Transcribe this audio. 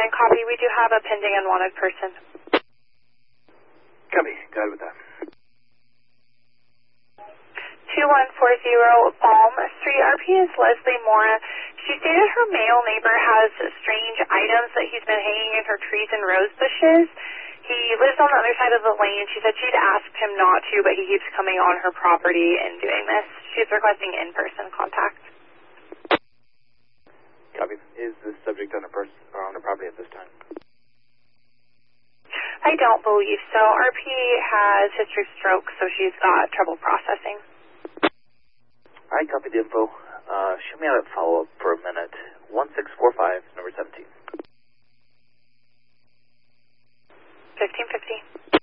copy. We do have a pending unwanted person. Copy. Got it with that. 2140 Balm Street. RP is Leslie Mora. She stated her male neighbor has strange items that he's been hanging in her trees and rose bushes. He lives on the other side of the lane. She said she'd asked him not to, but he keeps coming on her property and doing this. She's requesting in-person contact. Copy. Is the subject on a property at this time? I don't believe so. RP has history of stroke, so she's got trouble processing. All right, copy the info. Show me how to follow up for a minute. 1645, number 17. 1550.